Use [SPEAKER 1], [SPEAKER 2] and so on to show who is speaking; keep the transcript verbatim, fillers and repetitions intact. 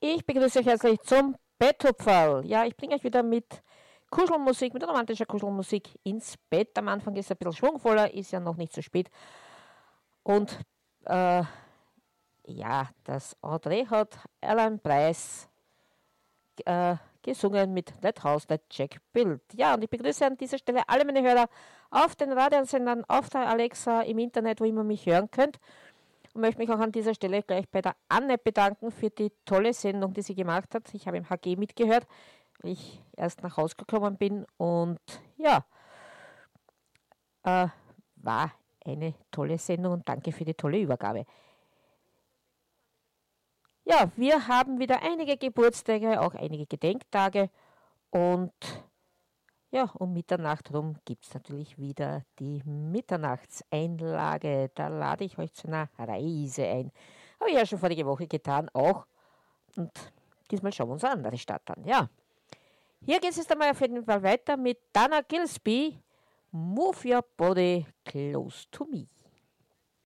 [SPEAKER 1] Ich begrüße euch herzlich zum Betthupferl. Ja, ich bringe euch wieder mit Kuschelmusik, mit romantischer Kuschelmusik ins Bett. Am Anfang ist es ein bisschen schwungvoller, ist ja noch nicht so spät. Und äh, ja, das Entree hat Alan Price äh, gesungen mit That House That Jack Built. Ja, und ich begrüße an dieser Stelle alle meine Hörer auf den Radiosendern, auf der Alexa, im Internet, wo immer mich hören könnt. Und möchte mich auch an dieser Stelle gleich bei der Anne bedanken für die tolle Sendung, die sie gemacht hat. Ich habe im H G mitgehört, weil ich erst nach Hause gekommen bin. Und ja, äh, war eine tolle Sendung und danke für die tolle Übergabe. Ja, wir haben wieder einige Geburtstage, auch einige Gedenktage. Und ja, um Mitternacht rum gibt es natürlich wieder die Mitternachtseinlage. Da lade ich euch zu einer Reise ein. Habe ich ja schon vorige Woche getan, auch. Und diesmal schauen wir uns eine andere Stadt an. Ja, hier geht es jetzt einmal auf jeden Fall weiter mit Dana Gillespie. Move your body close to me.